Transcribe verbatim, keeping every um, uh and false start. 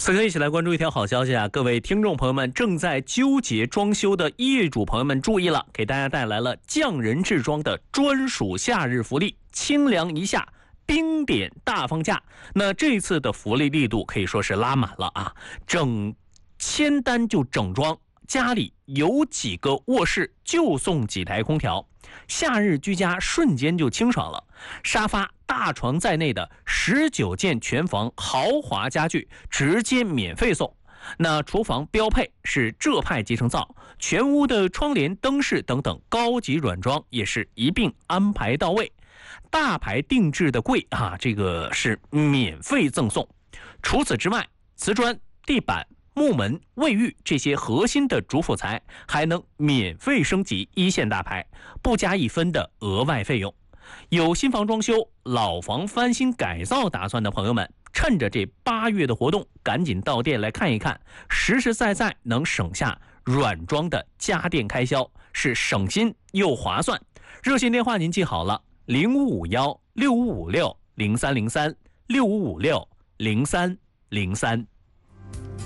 此刻一起来关注一条好消息啊！各位听众朋友们，正在纠结装修的业主朋友们注意了，给大家带来了匠人制装的专属夏日福利，清凉一夏冰点大放价。那这次的福利力度可以说是拉满了啊！整签单就整装，家里有几个卧室就送几台空调，夏日居家瞬间就清爽了。沙发、大床在内的十九件全房豪华家具直接免费送。那厨房标配是浙派集成灶，全屋的窗帘、灯饰等等高级软装也是一并安排到位。大牌定制的柜啊，这个是免费赠送。除此之外，瓷砖、地板、木门、卫浴这些核心的主辅材还能免费升级一线大牌，不加一分的额外费用。有新房装修、老房翻新改造打算的朋友们，趁着这八月的活动，赶紧到店来看一看，实实在在能省下软装的家电开销，是省心又划算。热线电话您记好了，零五五幺六五五六零三零三六五五六零三零三。